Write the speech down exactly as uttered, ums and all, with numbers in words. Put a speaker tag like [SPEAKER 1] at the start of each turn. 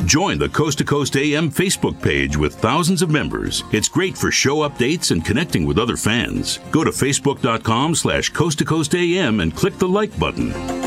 [SPEAKER 1] Join the Coast to Coast A M Facebook page with thousands of members. It's great for show updates and connecting with other fans. Go to facebook.com slash Coast to Coast AM and click the like button.